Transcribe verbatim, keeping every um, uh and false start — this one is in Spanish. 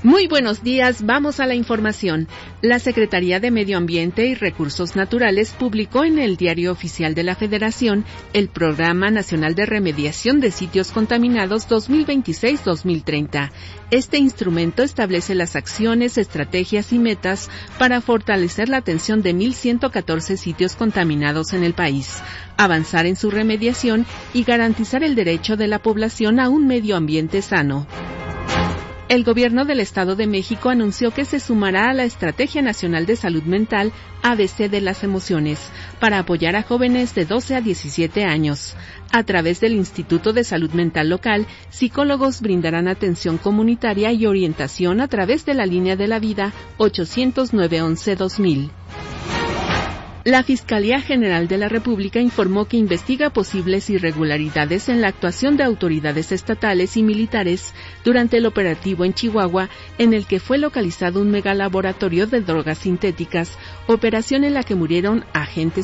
Muy buenos días, vamos a la información. La Secretaría de Medio Ambiente y Recursos Naturales publicó en el Diario Oficial de la Federación el Programa Nacional de Remediación de Sitios Contaminados dos mil veintiséis a dos mil treinta. Este instrumento establece las acciones, estrategias y metas para fortalecer la atención de mil ciento catorce sitios contaminados en el país, avanzar en su remediación y garantizar el derecho de la población a un medio ambiente sano. El Gobierno del Estado de México anunció que se sumará a la Estrategia Nacional de Salud Mental A B C de las Emociones para apoyar a jóvenes de doce a diecisiete años. A través del Instituto de Salud Mental Local, psicólogos brindarán atención comunitaria y orientación a través de la línea de la vida ochocientos nueve once dos mil. La Fiscalía General de la República informó que investiga posibles irregularidades en la actuación de autoridades estatales y militares durante el operativo en Chihuahua, en el que fue localizado un megalaboratorio de drogas sintéticas, operación en la que murieron agentes